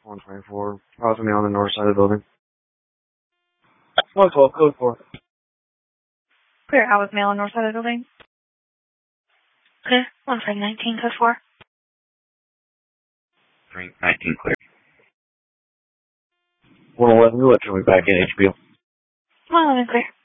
124. Possibly on the north side of the building. 112, code 4. Clear, I was male on north side of the building. Clear, 1519, code 4. 319, clear. 111, go ahead, show me back in HBO. 111, clear.